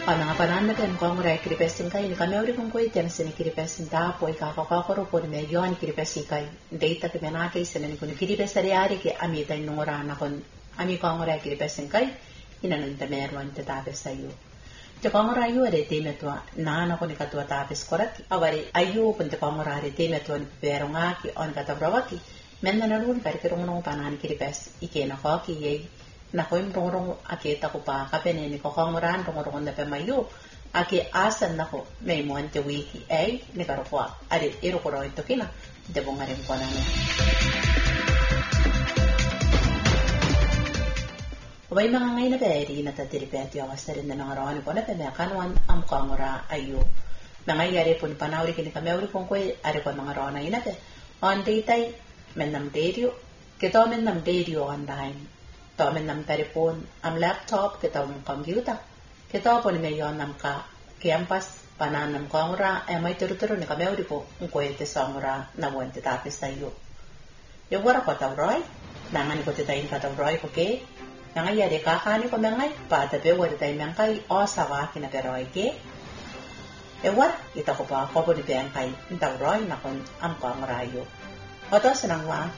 Ana pananda pen kongora kiripesin kai ni kameuri kong koi tian sini kiripesin ta poi ka koro poni me yon kiripesi kai deita ke mena ke sene ni kun kiripesari ari ke ami tai nora na kon ami kongora kiripesin kai ina nan te merwan te ta pesayu te kongora ayu are te metwa na na kon ka tua ta pes korat awari ayu pun te kongora are te metwa ni peronga ki on ka ta brawaki menna na lun kar ke rongo panan kiripes ike na ko ki ye na koim rong ake ta ko pa ka pene ni ko kongoran rong na pe mayu ake asan na ko me mo ante wiki ai ni ka ro are ero ko ro to kina de bongare ko na no obai mga ngai na beri na ta tiripeti awasare na ngaro ni ko na pe me kanwan am kongora ayo na ngai are pun panauri kini ka meuri kon ko are ko ngaro na ina pe on deitai menam derio ke to menam derio online Tomen nam telepon, am laptop, kita computer, kita pun meyon nam ka campus, panan nam kongora, mai turu ni kami uri po, ngkoy te songora na wan te tapis sayo. Yung wara ko tawroy, nangan ko te tayin ka tawroy ko ke, nangan yari kakani ko mengay, pa tabi wari tayo mengkay, o sawa kinaperoy ke. Yung wara, ita ko pa ako po ni bengkay, tawroy na kon am kongora yo. O to sinang wang,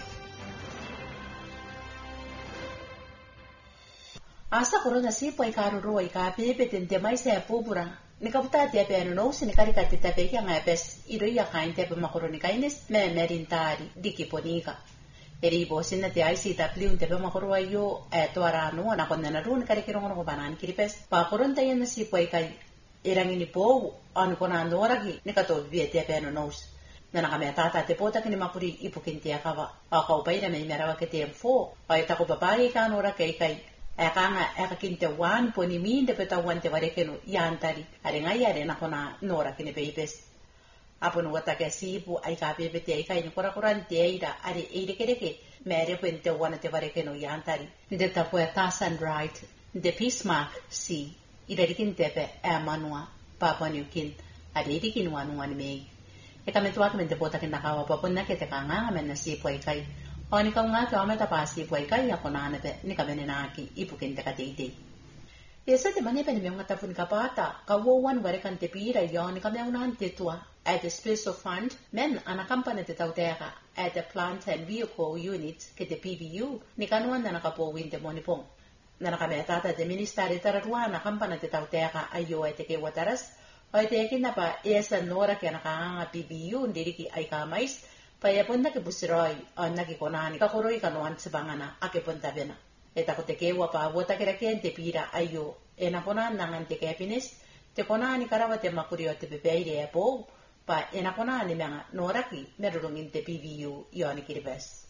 asa korona sipo ikaruro ikapepe tente mai se pubura nikaputa te pe no se nikarika te pe ya ngapes iro ya kain te makoroni kaines me merintari dikiponika eri bosinna te aisi ta pliun te makoro ayo to arano na konna na run karikiro ngo banan kiripes pa koronta yen sipo ikai erangini po an kona andoragi nikato viete pe no nana kame tata te pota kini makuri ipukinti akawa aka upaira me merawa ke tempo ai ta ko papai kan ora kai eka kinte wan poni minde peta wan te varekenu yantari are ngai are na kona nora kine peipes apon wata ke sipu ai ka pepe te ai kai kora kurante ira are ire kereke mere pente wan te varekenu yantari de ta poeta sunlight de pismark si ira kinte pe amanua papa nyukin are ire kinwa nuan me eka metwa kmente pota kina kawa papon na kete kanga men sipu ai kai Oni ka nga ka mata pasi poi kai ya kona na pe ni ka benena ki ipukin te ka teite. Yesa te mane pe ni nga tapun ka pata ka wo wan ware kan te pira yo ni ka me unan te tua at the special fund men ana kampane te tautera at the plant and vehicle unit ke te PVU ni ka nuan na ka po winte monipong. Na ka me tata te ministeri taradua na kampane te tautera ayo te ke wataras o te kina pa esa nora ke na ka PVU ndiri ki ai ka mais Paya pun ke busiroi on naki konani ka koroi kanuan sebangana ake pun tabena eta ko te kewa pa wota kira te pira ayo ena konan nangan te happiness te konani karawa te makurio te pepeire apo pa ena konani menga noraki merurungin te PVU yoni kiribes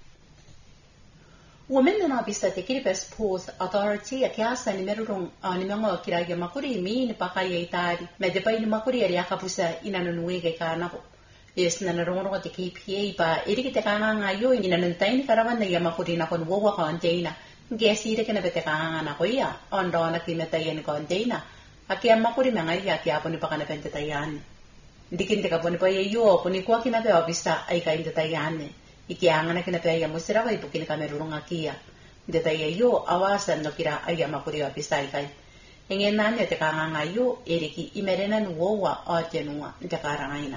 Women na bisa te kiribes Port Authority akiasa ni merurung ni menga kiraya makuri min pa kaya itari me de pa ni makuri ari akapusa inanunuige kana Yes, na narongo te KPA pa iri te kanga ngayo ina nuntain karawan na yamakuri na kon wowa container gesi ire kena bete kanga na koya ondo na kimeta yen container aki yamakuri mangai ya ki aponi pakana pente tayan dikin te kaponi pa yo poni kwa kina pe obista ai ka inte tayan iki anga na kina pe ya musira wa ipukin kamerurunga kia de tayo awasan no kira ai yamakuri obista ai kai ingen nanya te kanga ngayo iri ki imerena nuwa o tenua te karangaina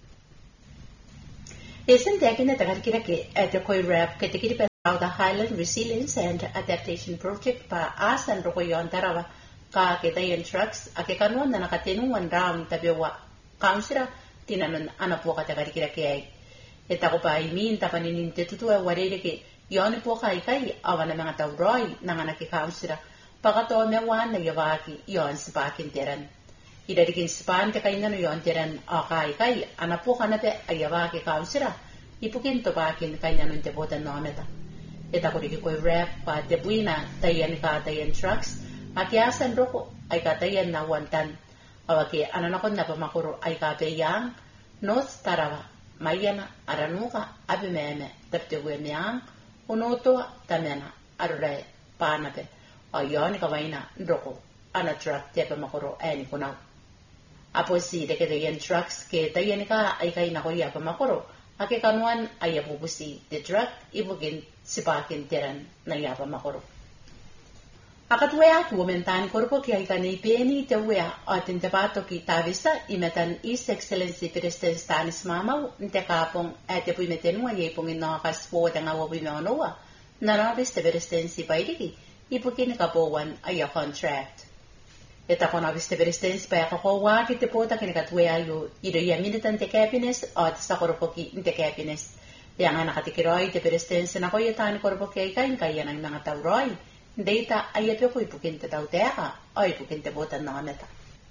Isn't taking the Takariki at the Koi Rap category of the Highland Resilience and Adaptation Project by us and Rokoyon Tarawa, Ka Ketayan Trucks, Akekanon and Akatenu and Round Tabewa, Councillor Tinanon Anapoka Takariki. Etakopa, I mean Tapanin Tetua Wareke, Yonipoka Ikai, Avanamata Roy, Nanganaki Councillor, Pagato Mewan, Yavaki, Yon Sparking Terran. Idarikin span te kainan yon tiran akai kai anapoka na pe ayawa ke kausira ipukin to bakin kainan te botan no meta eta ko diki ko rap pa te buina tayan ka tayan trucks akiasan roko ay ka tayan na wantan awake ananakon na pamakuro ay ka pe yang nos tarawa mayana aranuka abimeme tapte wemiang unoto tamena arre panape ayon ka waina roko ana truck te pamakuro ani kunaw Apo si de que de trucks que tayan ka ay kay nakoya pa makoro ake kanuan ay apupusi the truck ibugin sipakin tiran na yapa makoro Akatwea ki womentan korpo ki aikani peni te wea atin te pato ki tavisa imetan His Excellency President Stanis Mamau nte kapong te pui metenua yeipong inakas po te ngawa pui meonoa nanabis te presidency paidiki ipukin kapowan ay contract. Eta konabis te presidency pa yakakowa ki te pota kinikatwea yu ido yaminitan te cabinet at sa korpo ki nte cabinet. Yang anakatikiroi te presidency na koyetan korpo ki aikain kaya ng mga tauroi. Data ay ko ipukin te tauteka ay ipukin te botan na meta.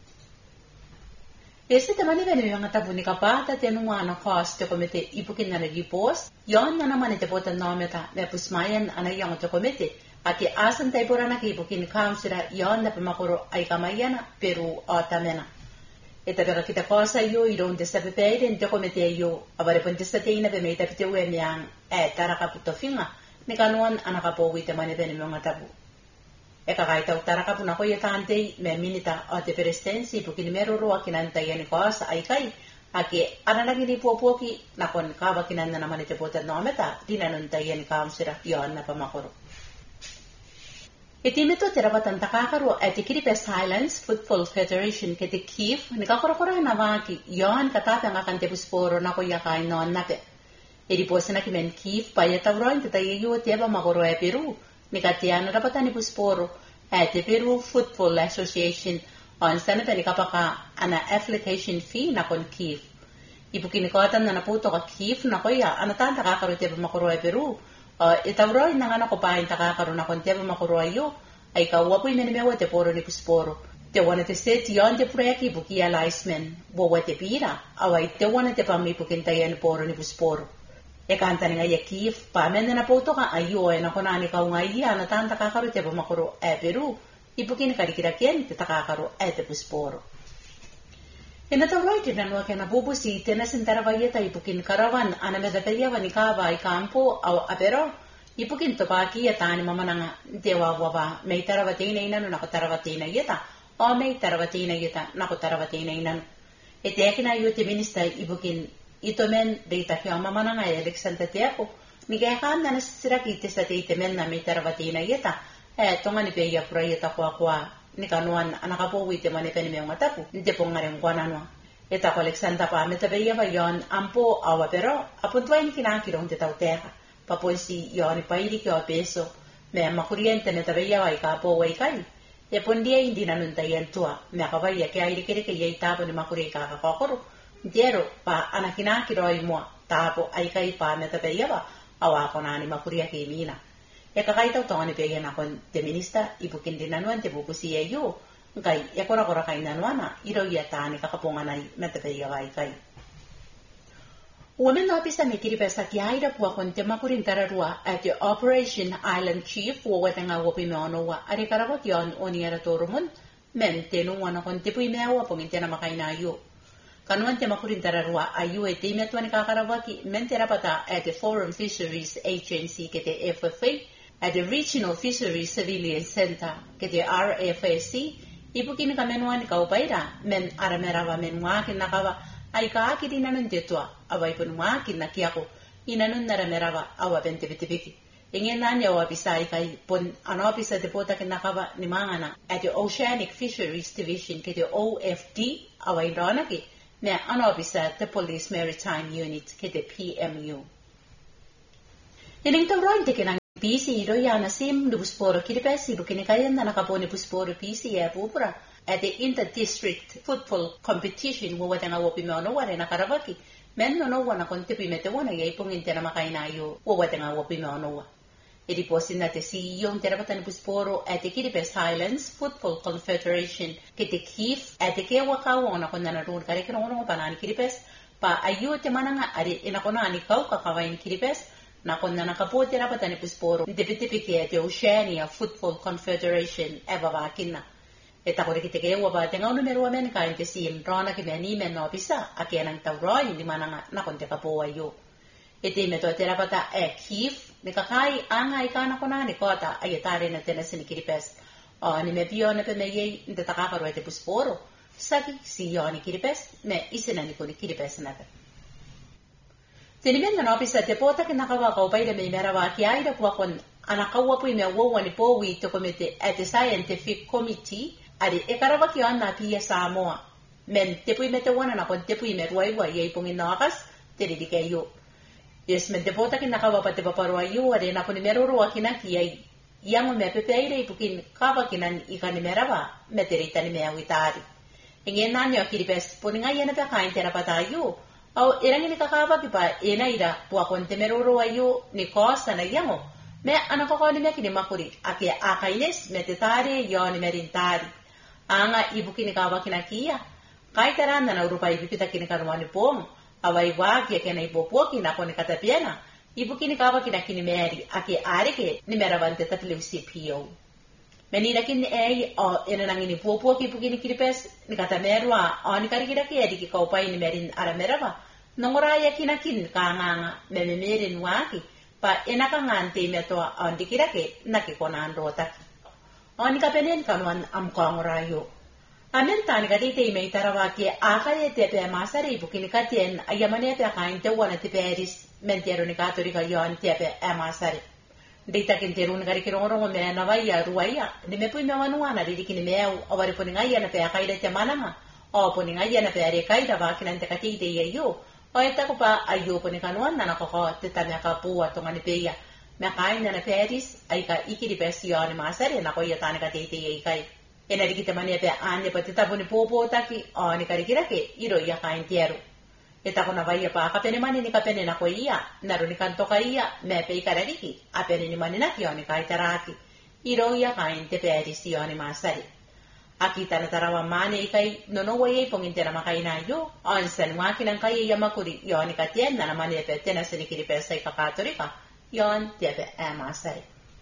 Este te maniveni yung tabu ni kapata te nunga na cost te komite ipukin na nagipos yon na naman te botan na meta me pusmayan ana yung te komite ati asan te porana ki ipukin councilor yon na pamakuro ay kamayana pero atamena. Eta pero kita cosa yo iron de sabe peiden te komite yo abare ponte sa te ina be me te pite yang taraka putofinga ni kanuan anakapowi te maniveni mga tabu. Kakaitaw taraka po na ko yatante me minita o te presidency pukin mero roa kinantaya ni koasa ay kay aki ananagin ni puopuoki na kon kawa kinanda naman ite potan no meta dinanuntayan ni kaumsira yon na pamakoro. Itimito tirabatan takakaro at Kiribes Highlands Football Federation kiti Kiev ni kakorokora na waki yon katata nga kantepusporo na ko yakay noon nape. Iriposa na kimen Kiev payatawroin tatayayo tiaba makoro e Peru. Nikatiano rapatan ni Pusporo at the Peru Football Association on Senator Nikapaka ana application fee na kon Kiev. Ipukinikatan na naputo ka Kiev na koya anatan takakaroon tiba makuroy Peru. Itawroy na nga nakupahin takakaroon na kon tiba makuroy yo ay kawapoy menimewa te poro ni Pusporo. Te wana te set yon te preki bukia laismen wawa te pira away te wana te pamipukintayan poro ni Pusporo. Kanta nga ya Kiev pa men na poto ka ayo na kunani ka nga iya na tanta kakaro te makuro Peru ipukin ka dikiraken te takakaro te Pusporo. Inatawroy te nanwa ka nabubusi te na sintarawayeta ipukin karawan ana medatayawa ni kaba ay kampo aw apero ipukin to pa kiya tani mamananga dewa wawa may tarawati na inano nakatarawati na yeta o may tarawati na yeta nakatarawati na inano. Kina yu te minister ipukin ito men data kaya mamana nga election tatiako migayakam na nasisirakite sa tite men na may tarawati na yeta ito nga ni peya prayeta kwa ni kanuan anakapowi te manipen may matapu hindi po nga rin kwa nanwa ita ko Alexandra pa metabeya ba yon ampo awa pero apuntwain kinakirong titauteka paponsi yon ipaili kyo peso may makuryente metabeya ba ikapo way kay pundia hindi nanuntayan tua may kabaya kaya ilikiri kaya itapo ni makuri kakakokoro Diero pa anakinakiroi mua tapo ay kay pa metapeyawa awa ko na ni makuria kay mina. Kakaitaw to ni pega na kon te minista ibukin din nanuan te bubusiya yo kay yakora kay nanuana iro yata ni kakapungan ay metapeyawa ay kay. Women officer ni Kiribes kiaira po kon te makurin tararua at the Operation Island Chief wo nga wopi meonowa ari karabot yon oniara torumon men tenungan kon te pui mewa ponginte na makainayo. Kanuan te makurin tararua ayu e te metuan kakarawaki menterapata at the Foreign Fisheries Agency kete FFA at the Regional Fisheries Civilian Center kete RFSC ipukin kamenuan kaupaira men aramerawa men wakin nakawa ay kaaki dinanun tetua away pun wakin nakiako inanun naramerawa awa bentibitibiki. Ingin nanya wapisa ay kay pun anopisa te pota kinakawa ni mangana at the Oceanic Fisheries Division kete OFD away ronaki na anobisa the Police Maritime Unit kete PMU. Ining tawroin te kinang PC iro yana sim du Pusporo Kiribes ibukinikayan na nakaponi Pusporo PC ya pupura at the Inter-District Football Competition wawat nga wopi meono wari nakarawaki men no wana kontipi metewana ya ipungin te na makainayo wawat nga wopi meono wa. Iriposin na te si yung terapatan ni Pusporo at the Kiribes Highlands Football Confederation kiti Kiev at the kewakawa na kung nanarun karikirong unong panani Kiribes pa ayo te mananga ari inakona ni kau kakawain Kiribes na kung nanakapo terapatan ni Pusporo dipitipiki at the Oceania Football Confederation ebawakin na. Eta ko rikite kewa ba tenga numero men kain te sim rona kimeni men no bisa akianang tawroy di mananga na kung te kapo ayo. Iti meto terapata Kiev nikakai angay kana ko na ni kota ayatari na tenasin ni Kiribes ni me pio na pemeye nda takakaro ete Pusporo saki si ni Kiribes me isina ni ko ni Kiribes na pe tinimen na opisa te pota kinakawa ko pa ida me merawa ki aida ko kon anakawa po imewawa ni po wito komite at the scientific committee adi ekaraba ki na pia Samoa men te po imete wana na kon te po imerwaiwa yai pongin nakas te di kayo yes men te po ta kinakawa pa te paparwayo adi na kon imeroro kinaki yai yang me pepeire ipukin kava kinan ikan meraba meterita ni meawitari ingin nanyo kiripes puninga yana pa kain terapatayo au irang ni kakava kipa ena ira puwa konte meroro ayo ni kosa na yango me anakoko ni mekini makuri ake akaines metetare yo ni merintari anga ibuki ni kava kinakia kai taranda na urupa ibikita kini karwani pong awai waki ake na ipopoki na koni katapiena ibuki ni kava kinakini meri ake arike ni meravante tatlivsi pio menira kini o ena nangini popoki ibuki ni kiripes ni katamerwa o ni karikira ki ediki kaupai ni merin aramerava nongoraya kinakin kanganga mememerin waki pa enaka ngante meto ondikirake nakikonando taki oni kapenen kanwan amkongorayo amentani kadite imeitarabaki akaye tepe masari bukini katien ayamane pe kainte wana tiperis mentero ni katorika yon tepe amasari dita kinteru ni karikirongoro me na vaya ruaya ni mepui me wanuana didikini meu awari poninga na pe akaide temanama o poninga na pe are kaida vakinante katite yeyo o eta ko pa ayo po ni kanuan na nakoko tetanya ka po atong anipeya me kain na peris ay ka ikiri pesyo ni masari na ko yatani ka tete ay kai ena dikita mani pe ane patita po ni popo taki o ni karikira ke iro ya kain tiero eta ko na vaya pa ka pene mani ni ka pene na ko iya naru ni kanto ka iya me pe ikarariki a pene ni mani na kyo ni kai taraki iro ya kain te peris yo ni masari akita na tarawa mane ikai nono waye pongintera makaina yo onsen waki nang kai yamakuri yon ikatien na mane pe tena sinikiri pesa ikapatorika yon tepe amasai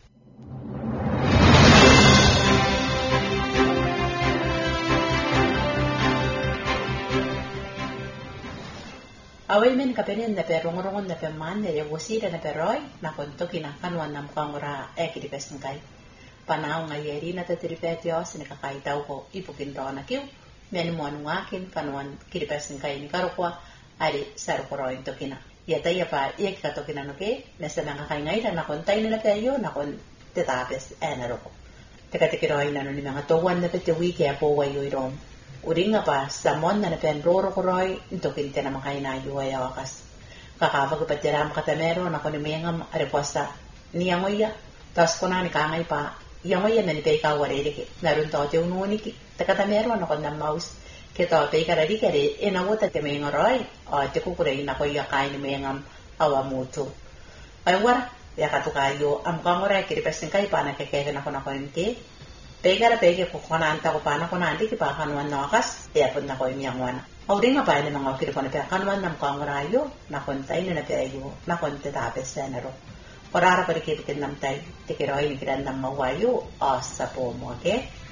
awel men kapenen na perongorongon na pemane ya wasira na peroy na kontoki na kanwan nam kangora ekiri pesen kai panao nga yeri na tatiripetyo sinikakaitaw ko ipukin ro na kiw menumuan ngakin panuan kiripesin kay ni karokwa ari sarukoroin to kina yata yapa yek ka to kina no ke nesa nga kay ngai na kontay na peyo na kon tetapes enaroko tekatikiroi na no ni mga towan na pete wiki apo wayo irom uringa pa samon na pen roro koroi into kinte na makay na yuwa wakas kakapag patiram katamero na kon mengam reposta niyangoya tas kona ni kangay pa yang waya meni pe ka warere ke narun to te ununi ki takata mero no kon mouse ke to pe ka radi kare ena wota te me ngoroi o te ku kure ina ko ya kai ni mengam awa mutu ai war ya ka to ka yo am ka ngora ke repesin kai pana ke na ko inte pe ka pe ke ko kona anta ko pana ko nandi ki pa kanwan no kas ya pun na ko mi angwana au ringa pa ni mga kire ko na pe kanwan nam ka ngora yo na kon tai na pe yo na kon te ta pe senero Orara pa rikipitin nam tayo, tikiroi ni kiran nam mawayo, o sa po mo, okay?